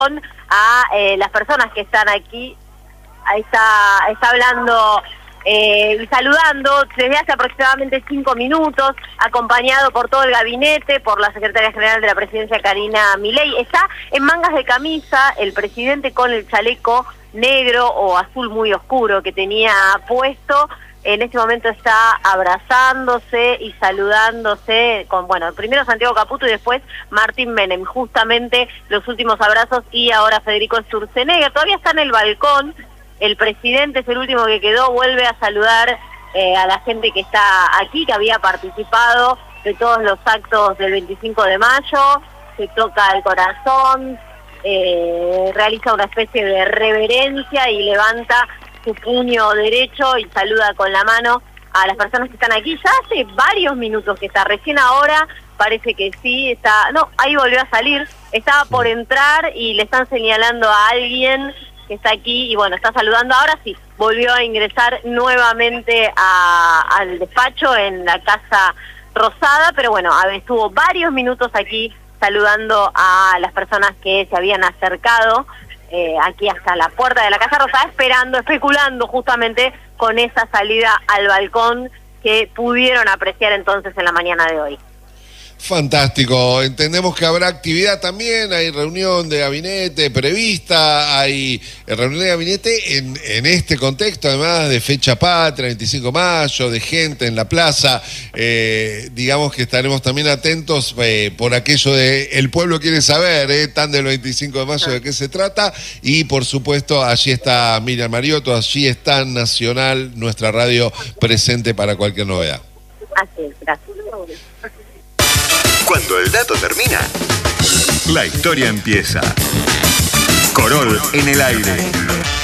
a las personas que están aquí. Ahí está hablando y saludando desde hace aproximadamente 5 minutos, acompañado por todo el gabinete, por la secretaria general de la presidencia, Karina Milei. Está en mangas de camisa el presidente con el chaleco negro o azul muy oscuro que tenía puesto. En este momento está abrazándose y saludándose con, bueno, primero Santiago Caputo y después Martín Menem, justamente los últimos abrazos, y ahora Federico Sturzenegger. Todavía está en el balcón, el presidente es el último que quedó, vuelve a saludar a la gente que está aquí, que había participado de todos los actos del 25 de mayo, se toca el corazón, realiza una especie de reverencia y levanta su puño derecho y saluda con la mano a las personas que están aquí. Ya hace varios minutos que está, recién ahora parece que sí, está, no, ahí volvió a salir, estaba por entrar y le están señalando a alguien que está aquí y bueno, está saludando. Ahora sí, volvió a ingresar nuevamente al despacho en la Casa Rosada, pero bueno, estuvo varios minutos aquí saludando a las personas que se habían acercado aquí hasta la puerta de la Casa Rosada, esperando, especulando justamente con esa salida al balcón que pudieron apreciar entonces en la mañana de hoy. Fantástico, entendemos que habrá actividad también, hay reunión de gabinete prevista, hay reunión de gabinete en este contexto, además de fecha patria, 25 de mayo, de gente en la plaza, digamos que estaremos también atentos por aquello de el pueblo quiere saber, tan del 25 de mayo de qué se trata, y por supuesto allí está Miriam Mariotto, allí está Nacional, nuestra radio presente para cualquier novedad. Así es, gracias. Cuando el dato termina, la historia empieza. Corol en el aire.